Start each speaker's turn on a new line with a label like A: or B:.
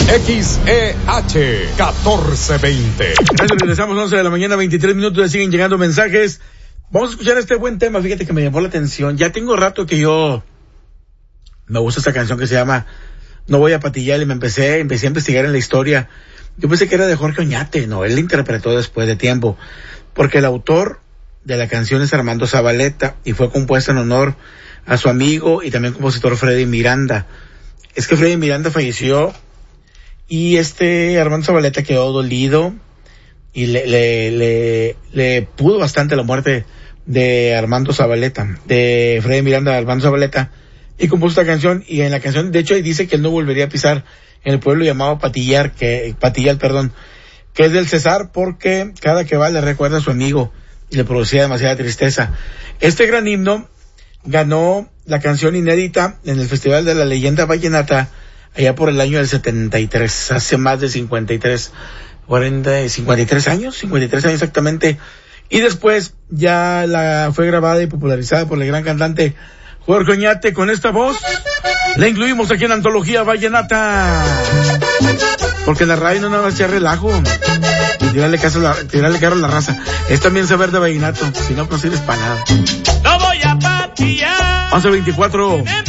A: XEH 1420.
B: Gracias, regresamos 11 de la mañana, 23 minutos, ya siguen llegando mensajes. Vamos a escuchar este buen tema, fíjate que me llamó la atención. Ya tengo rato que me gusta esta canción que se llama No voy a patillar, y me empecé a investigar en la historia. Yo pensé que era de Jorge Oñate, no, él la interpretó después de tiempo, porque el autor de la canción es Armando Zabaleta y fue compuesta en honor a su amigo y también compositor Freddy Miranda. Es que Freddy Miranda falleció y Armando Zabaleta quedó dolido y le pudo bastante la muerte de Armando Zabaleta, de Freddy Miranda, Armando Zabaleta, y compuso esta canción. Y en la canción, de hecho, dice que él no volvería a pisar en el pueblo llamado Patillal, que es del Cesar, porque cada que va le recuerda a su amigo y le producía demasiada tristeza. Este gran himno ganó la canción inédita en el Festival de la Leyenda Vallenata allá por el año del 73, hace más de 53 años exactamente. Y después ya fue grabada y popularizada por el gran cantante Jorge Oñate. Con esta voz la incluimos aquí en Antología Vallenata, porque en la radio no nada más echar relajo y tirarle carro a la raza, es también saber de vallenato, si no sirves para nada.
C: No voy a patillar.
B: 11:24.